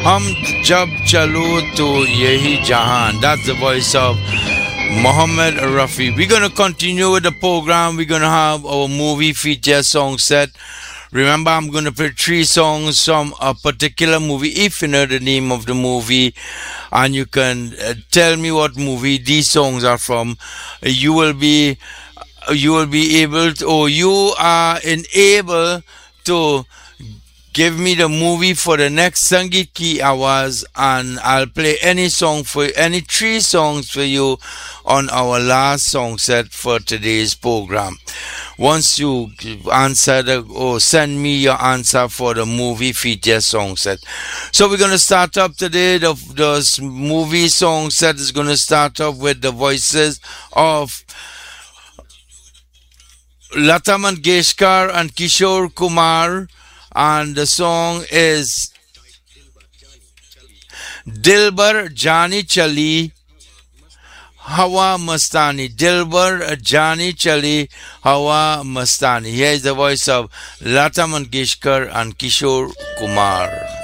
Hum Jab Chalu To Yehi Jahan. That's the voice of Mohammed Rafi. We're going to continue with the program. We're going to have our movie feature song set. Remember, I'm going to play 3 songs from a particular movie. If you know the name of the movie and you can tell me what movie these songs are from, you will be able to, or you are enabled to give me the movie for the next Sangeet Ki Awaaz, and I'll play any 3 songs for you on our last song set for today's program. Once you answer or send me your answer for the movie feature song set. So we're going to start up today. The movie song set is going to start off with the voices of Lata Mangeshkar and Kishore Kumar, and the song is Dilbar Jani Chali Hawa Mastani. Dilbar Jani Chali Hawa Mastani. Here is the voice of Lata Mangeshkar and Kishore Kumar.